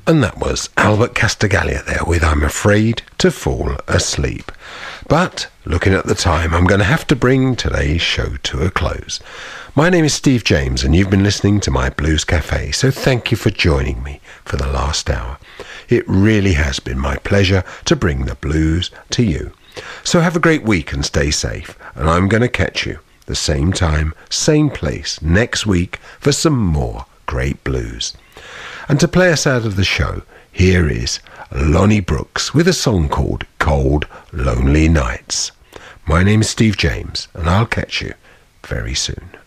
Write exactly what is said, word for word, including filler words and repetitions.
And that was Albert Castigaglia there with I'm Afraid to Fall Asleep. But looking at the time, I'm going to have to bring today's show to a close. My name is Steve James and you've been listening to my Blues Cafe, so thank you for joining me for the last hour. It really has been my pleasure to bring the blues to you. So have a great week and stay safe, and I'm going to catch you the same time, same place next week for some more great blues. And to play us out of the show, here is Lonnie Brooks with a song called Cold Lonely Nights. My name is Steve James, and I'll catch you very soon.